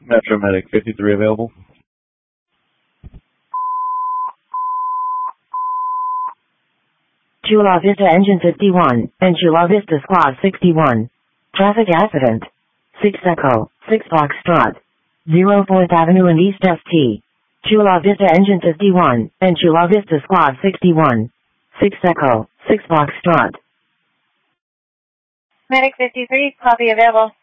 Metro Medic 53 available. Chula Vista Engine 51, and Chula Vista Squad 61. Traffic accident. 6 Echo, 6 Foxtrot. 04th Avenue and East ST. Chula Vista Engine 51, and Chula Vista Squad 61. 6 Echo, 6 Foxtrot. Medic 53, copy available.